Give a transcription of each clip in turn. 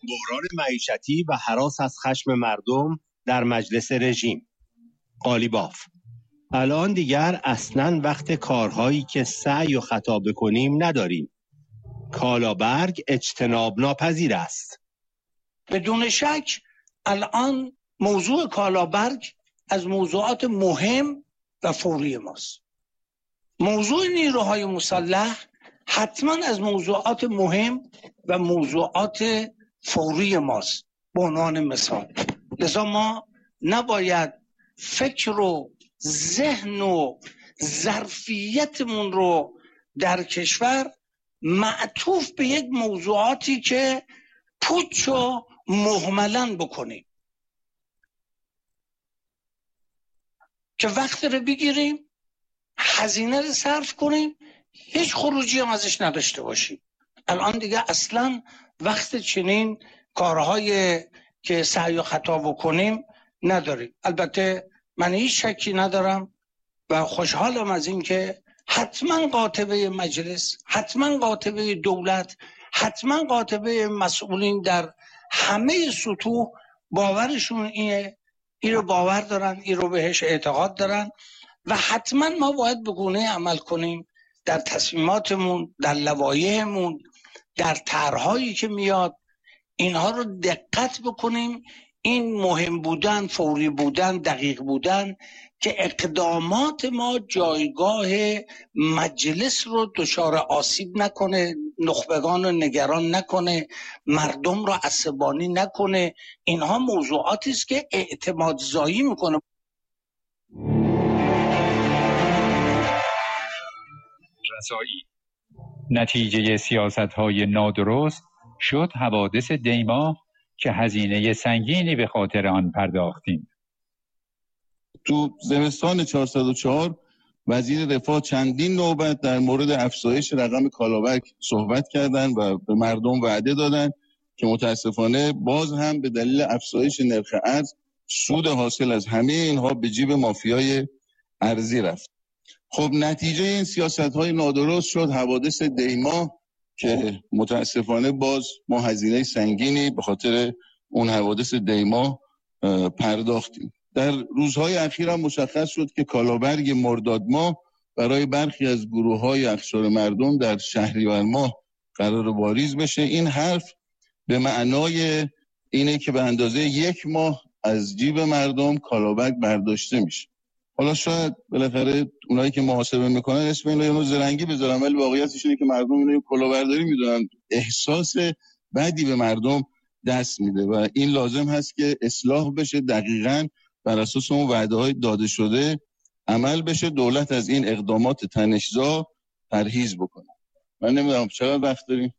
بحران معیشتی و هراس از خشم مردم در مجلس رژیم. قالیباف: الان دیگر اصلاً وقت کارهایی که سعی و خطا بکنیم نداریم. کالابرگ اجتناب ناپذیر است. بدون شک الان موضوع کالابرگ از موضوعات مهم و فوری ماست. موضوع نیروهای مسلح حتما از موضوعات مهم و موضوعات فوری ماست. به عنوان مثال لذا ما نباید فکر و ذهن و ظرفیتمون رو در کشور معطوف به یک موضوعاتی که پوچ و مهملن بکنیم که وقت رو بگیریم، هزینه رو صرف کنیم، هیچ خروجی هم ازش نداشته باشیم. الان دیگه اصلا وقت چنین کارهای که سعی و خطا بکنیم نداریم. البته من هیچ شکی ندارم و خوشحالم از این که حتما قاطبه مجلس، حتما قاطبه دولت، حتما قاطبه مسئولین در همه سطوح باورشون اینه، این رو باور دارن، این رو بهش اعتقاد دارن و حتما ما باید به گونه عمل کنیم در تصمیماتمون، در لوایحمون، در طرحهایی که میاد اینها رو دقت بکنیم. این مهم بودن، فوری بودن، دقیق بودن که اقدامات ما جایگاه مجلس رو دچار آسیب نکنه، نخبگان رو نگران نکنه، مردم رو عصبانی نکنه. اینها موضوعاتی است که اعتماد زایی میکنه. رسایی نتیجه سیاست‌های نادرست شد حوادث دیما که هزینه سنگینی به خاطر آن پرداختیم. تو زمستان 404 وزیر دفاع چندین نوبت در مورد افزایش رقم کالابرگ صحبت کردند و به مردم وعده دادند که متاسفانه باز هم به دلیل افزایش نرخ ارز سود حاصل از همه اینها به جیب مافیای ارزی رفت. خب نتیجه این سیاست‌های نادرست شد حوادث دیما که متاسفانه باز ما هزینه سنگینی به خاطر اون حوادث دیما پرداختیم. در روزهای اخیر هم مشخص شد که کالابرگ مرداد ماه برای برخی از گروه‌های اقشار مردم در شهریور ماه قرار واریز بشه. این حرف به معنای اینه که به اندازه 1 ماه از جیب مردم کالابرگ برداشته میشه. حالا شاید بالاخره اونایی که محاسبه میکنن اسم اینو زرنگی بذارن، ولی واقعیتش اینه که مردم اینو کلاهبرداری میدونن. احساس بدی به مردم دست میده و این لازم هست که اصلاح بشه، دقیقاً بر اساس اون وعده‌های داده شده عمل بشه. دولت از این اقدامات تنش‌زا پرهیز بکنه. من نمیدونم چقدر وقت داریم.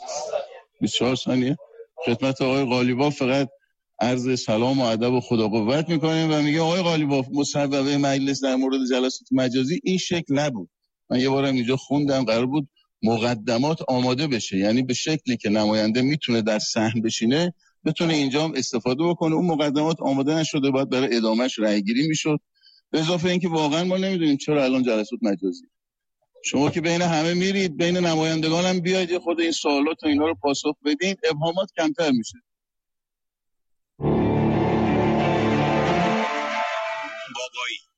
24 ثانیه. خدمت آقای قالیباف فقط عرض سلام و ادب و خدا قوت میکنیم و میگه آقای قالیباف مصوبه مجلس در مورد جلسات مجازی این شکل نبود. من یه بارم اینجا خوندم قرار بود مقدمات آماده بشه، یعنی به شکلی که نماینده میتونه در صحن بشینه بتونه اینجا هم استفاده بکنه. اون مقدمات آماده نشده، باید برای ادامهش رأی گیری میشد. به اضافه اینکه واقعا ما نمیدونیم چرا الان جلسات مجازی. شما که بین همه میرید، بین نمایندگان هم بیاید یه خود این سوالات و اینا رو پاسخ بدین، ابهامات کمتر میشه. بابایی: